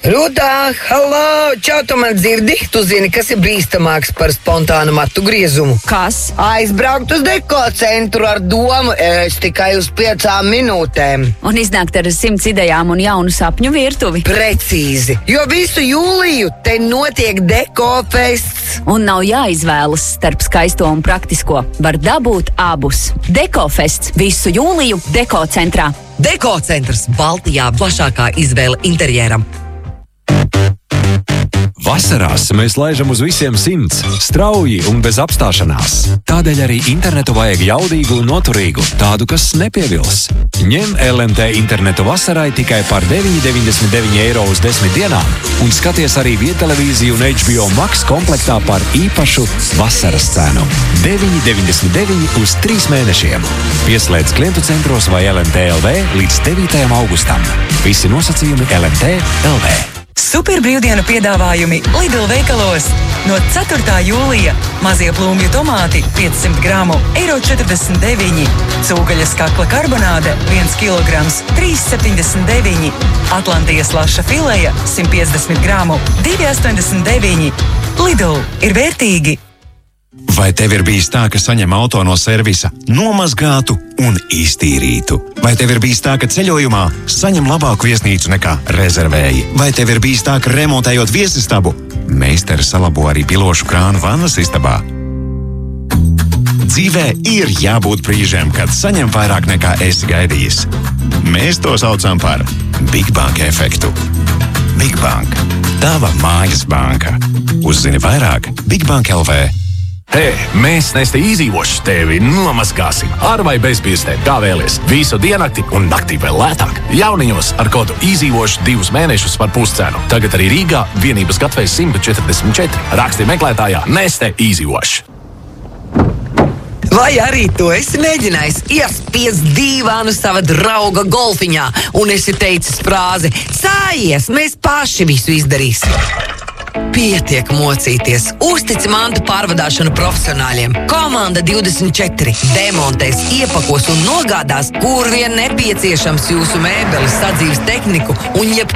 Rudā, hallo, čau, tu man dzirdi? Tu zini, kas ir bīstamāks par spontānu matu griezumu? Kas? Aizbraukt uz deko centru ar domu, es tikai uz 5 minūtēm. Un iznākt ar 100 idejām un jaunu sapņu virtuvi. Precīzi, jo visu jūliju te notiek deko fests. Un nav jāizvēlas starp skaisto un praktisko. Var dabūt abus. Deko fests visu jūliju Deko centrā. Deko centrs Baltijā plašākā izvēle interjeram. Vasarās mēs laižam uz visiem 100, strauji un bez apstāšanās. Tādēļ arī internetu vajag jaudīgu un noturīgu, tādu, kas nepievils. Ņem LMT internetu vasarai tikai par 9,99 eiro uz 10 dienām un skaties arī viedtelevīziju un HBO Max komplektā par īpašu vasaras cenu. 9,99 uz 3 mēnešiem. Pieslēdz klientu centros vai LMT LV līdz 9. augustam. Visi nosacījumi LMT LV. Super brīvdienu piedāvājumi Lidl veikalos. No 4. jūlija mazie plūmju tomāti 500 gramu €49, cūgaļas kakla karbonāde 1 kilograms 3,79, Atlantijas laša fileja 150 gramu 2,89. Lidl ir vērtīgi! Vai tev ir bijis tā, ka saņem auto no servisa, nomazgātu un iztīrītu? Vai tev ir bijis tā, ka ceļojumā saņem labāku viesnīcu nekā rezervēji? Vai tev ir bijis tā, ka remontējot viesistabu, meistari salabo arī pilošu krānu vannas istabā? Dzīvē ir jābūt brīžiem, kad saņem vairāk nekā esi gaidījis. Mēs to saucam par Big Bank efektu. Big Bank. Tava mājas banka. Uzzini vairāk Big Bank LV. Hei, mēs Neste izdzīvoši tevi nomazgāsim. Ar vai bez pirkstiem, kā vēlies. Visu diennakti un naktī vēl lētāk. Jauniņos ar kodu izdzīvoši 2 mēnešus par puscenu. Tagad arī Rīgā vienības gatavs 144. Raksti meklētājā Neste izdzīvoši. Vai arī tu esi mēģinājis iespiest dīvānu sava drauga golfiņā un esi teicis frāzi: "Sājies, mēs paši visu izdarīsim"? Pietiek mocīties. Uztici mantu pārvadāšanu profesionāļiem. Komanda 24 demontēs, iepakos un nogādās, kur vien nepieciešams jūsu mēbeles, sadzīves tehniku un